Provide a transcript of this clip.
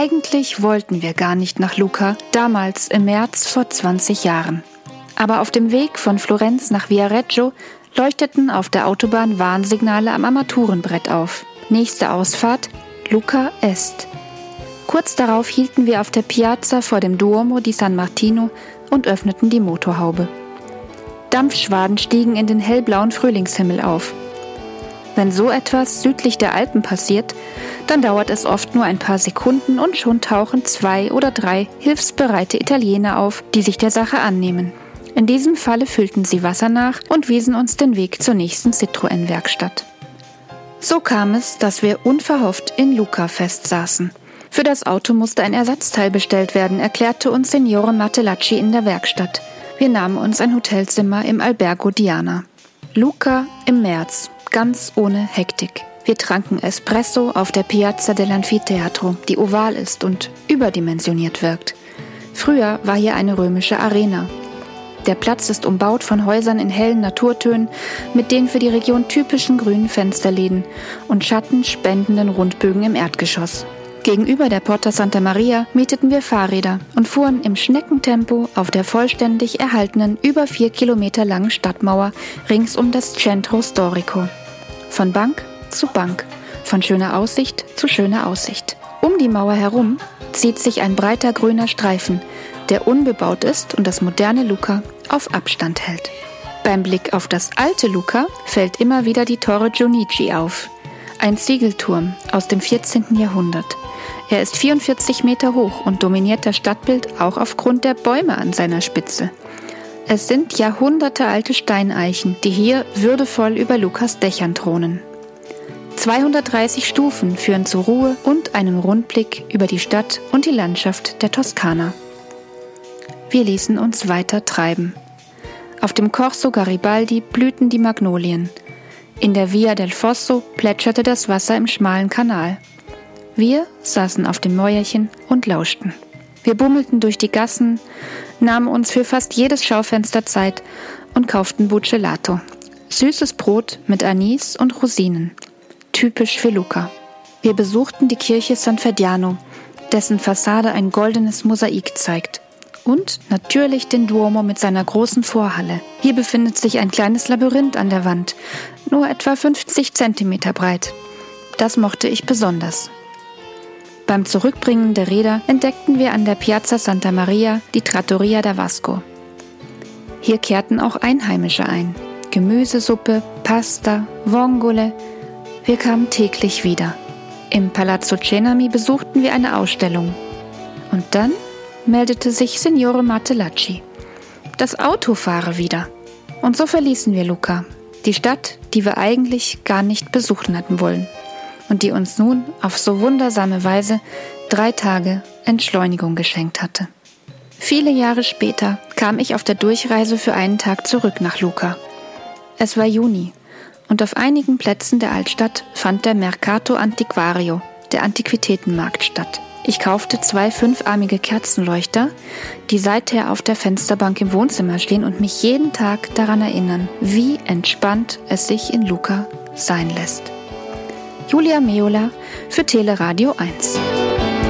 Eigentlich wollten wir gar nicht nach Lucca, damals im März vor 20 Jahren. Aber auf dem Weg von Florenz nach Viareggio leuchteten auf der Autobahn Warnsignale am Armaturenbrett auf. Nächste Ausfahrt, Lucca Est. Kurz darauf hielten wir auf der Piazza vor dem Duomo di San Martino und öffneten die Motorhaube. Dampfschwaden stiegen in den hellblauen Frühlingshimmel auf. Wenn so etwas südlich der Alpen passiert, dann dauert es oft nur ein paar Sekunden und schon tauchen 2 oder 3 hilfsbereite Italiener auf, die sich der Sache annehmen. In diesem Falle füllten sie Wasser nach und wiesen uns den Weg zur nächsten Citroën-Werkstatt. So kam es, dass wir unverhofft in Lucca festsaßen. Für das Auto musste ein Ersatzteil bestellt werden, erklärte uns Signore Martellacci in der Werkstatt. Wir nahmen uns ein Hotelzimmer im Albergo Diana. Lucca im März, ganz ohne Hektik. Wir tranken Espresso auf der Piazza dell'Anfiteatro, die oval ist und überdimensioniert wirkt. Früher war hier eine römische Arena. Der Platz ist umbaut von Häusern in hellen Naturtönen mit den für die Region typischen grünen Fensterläden und schattenspendenden Rundbögen im Erdgeschoss. Gegenüber der Porta Santa Maria mieteten wir Fahrräder und fuhren im Schneckentempo auf der vollständig erhaltenen, über 4 Kilometer langen Stadtmauer rings um das Centro Storico. Von Bank zu Bank, von schöner Aussicht zu schöner Aussicht. Um die Mauer herum zieht sich ein breiter grüner Streifen, der unbebaut ist und das moderne Lucca auf Abstand hält. Beim Blick auf das alte Lucca fällt immer wieder die Torre Giunici auf, ein Ziegelturm aus dem 14. Jahrhundert. Er ist 44 Meter hoch und dominiert das Stadtbild auch aufgrund der Bäume an seiner Spitze. Es sind jahrhundertealte Steineichen, die hier würdevoll über Luccas Dächern thronen. 230 Stufen führen zur Ruhe und einem Rundblick über die Stadt und die Landschaft der Toskana. Wir ließen uns weiter treiben. Auf dem Corso Garibaldi blühten die Magnolien. In der Via del Fosso plätscherte das Wasser im schmalen Kanal. Wir saßen auf dem Mäuerchen und lauschten. Wir bummelten durch die Gassen, nahmen uns für fast jedes Schaufenster Zeit und kauften Buccellato. Süßes Brot mit Anis und Rosinen. Typisch für Lucca. Wir besuchten die Kirche San Frediano, dessen Fassade ein goldenes Mosaik zeigt. Und natürlich den Duomo mit seiner großen Vorhalle. Hier befindet sich ein kleines Labyrinth an der Wand, nur etwa 50 Zentimeter breit. Das mochte ich besonders. Beim Zurückbringen der Räder entdeckten wir an der Piazza Santa Maria die Trattoria da Vasco. Hier kehrten auch Einheimische ein. Gemüsesuppe, Pasta, Vongole. Wir kamen täglich wieder. Im Palazzo Cenami besuchten wir eine Ausstellung. Und dann meldete sich Signore Martellacci. Das Auto fahre wieder. Und so verließen wir Lucca, die Stadt, die wir eigentlich gar nicht besuchen hatten wollen und die uns nun auf so wundersame Weise 3 Tage Entschleunigung geschenkt hatte. Viele Jahre später kam ich auf der Durchreise für einen Tag zurück nach Lucca. Es war Juni und auf einigen Plätzen der Altstadt fand der Mercato Antiquario, der Antiquitätenmarkt, statt. Ich kaufte 2 5-armige Kerzenleuchter, die seither auf der Fensterbank im Wohnzimmer stehen und mich jeden Tag daran erinnern, wie entspannt es sich in Lucca sein lässt. Julia Meola für Teleradio 1.